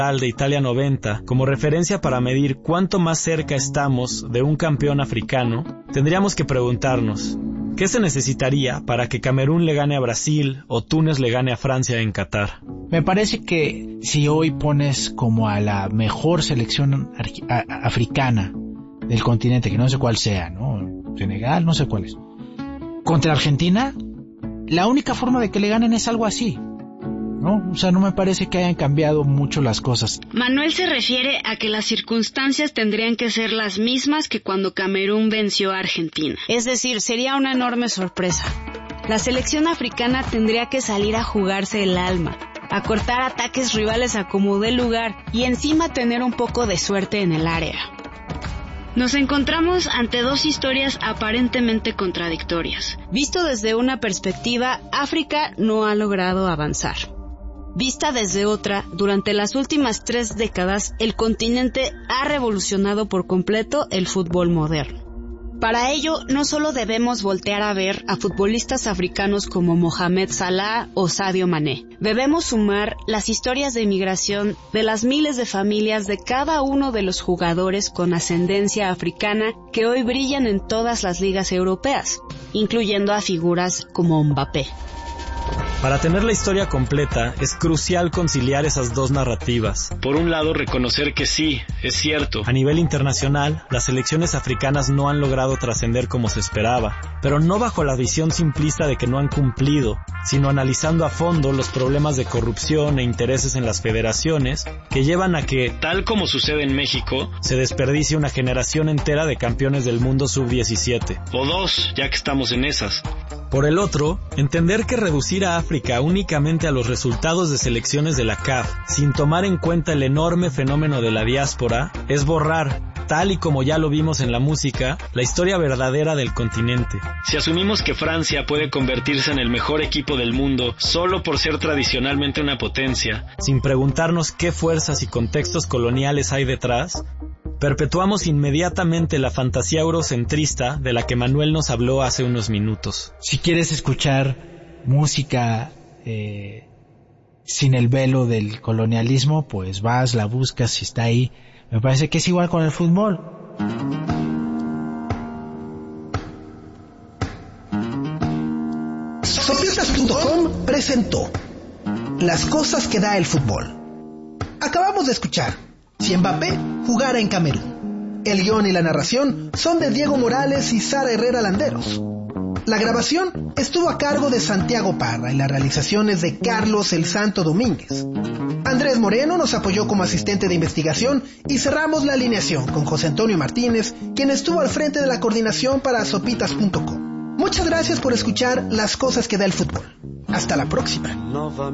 de Italia 90 como referencia para medir cuánto más cerca estamos de un campeón africano, tendríamos que preguntarnos, ¿qué se necesitaría para que Camerún le gane a Brasil o Túnez le gane a Francia en Qatar? Me parece que si hoy pones como a la mejor selección africana del continente, que no sé cuál sea, ¿no? Senegal, no sé cuál es, contra Argentina, la única forma de que le ganen es algo así, ¿no? O sea, no me parece que hayan cambiado mucho las cosas. Manuel se refiere a que las circunstancias tendrían que ser las mismas que cuando Camerún venció a Argentina. Es decir, sería una enorme sorpresa. La selección africana tendría que salir a jugarse el alma, a cortar ataques rivales a como dé lugar y encima tener un poco de suerte en el área. Nos encontramos ante dos historias aparentemente contradictorias. Visto desde una perspectiva, África no ha logrado avanzar. Vista desde otra, durante las últimas 3 décadas, el continente ha revolucionado por completo el fútbol moderno. Para ello, no solo debemos voltear a ver a futbolistas africanos como Mohamed Salah o Sadio Mané. Debemos sumar las historias de migración de las miles de familias de cada uno de los jugadores con ascendencia africana que hoy brillan en todas las ligas europeas, incluyendo a figuras como Mbappé. Para tener la historia completa, es crucial conciliar esas dos narrativas. Por un lado, reconocer que sí, es cierto. A nivel internacional, las selecciones africanas no han logrado trascender como se esperaba, pero no bajo la visión simplista de que no han cumplido, sino analizando a fondo los problemas de corrupción e intereses en las federaciones que llevan a que, tal como sucede en México, se desperdicie una generación entera de campeones del mundo sub-17. O 2, ya que estamos en esas. Por el otro, entender que reducir a África únicamente a los resultados de selecciones de la CAF, sin tomar en cuenta el enorme fenómeno de la diáspora, es borrar, tal y como ya lo vimos en la música, la historia verdadera del continente. Si asumimos que Francia puede convertirse en el mejor equipo del mundo solo por ser tradicionalmente una potencia, sin preguntarnos qué fuerzas y contextos coloniales hay detrás, perpetuamos inmediatamente la fantasía eurocentrista de la que Manuel nos habló hace unos minutos. Si quieres escuchar música sin el velo del colonialismo, pues vas, la buscas, si está ahí. Me parece que es igual con el fútbol. Sopitas.com presentó Las cosas que da el fútbol. Acabamos de escuchar Si Mbappé jugara en Camerún. El guión y la narración son de Diego Morales y Sara Herrera Landeros. La grabación estuvo a cargo de Santiago Parra y la realización es de Carlos El Santo Domínguez. Andrés Moreno nos apoyó como asistente de investigación y cerramos la alineación con José Antonio Martínez, quien estuvo al frente de la coordinación para Sopitas.com. Muchas gracias por escuchar Las cosas que da el fútbol. Hasta la próxima.